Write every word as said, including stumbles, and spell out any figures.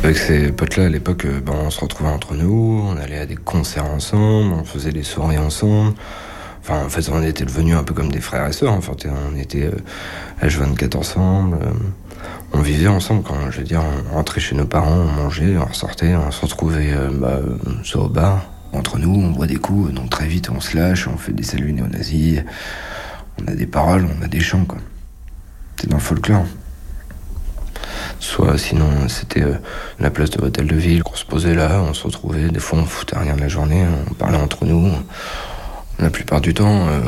Avec ces potes-là, à l'époque, euh, ben, on se retrouvait entre nous, on allait à des concerts ensemble, on faisait des soirées ensemble. Enfin, en fait, on était devenus un peu comme des frères et sœurs. Enfin, on était euh, H vingt-quatre ensemble. euh, on vivait ensemble, quand, je veux dire, on rentrait chez nos parents, on mangeait, on ressortait, on se retrouvait euh, bah, euh, soit au bar. Entre nous, on boit des coups, donc très vite, on se lâche, on fait des saluts néo-nazis. On a des paroles, on a des chants, quoi. C'est dans le folklore. Soit sinon c'était euh, la place de l'hôtel de ville, on se posait là, on se retrouvait, des fois on foutait rien de la journée, on parlait entre nous. La plupart du temps, euh,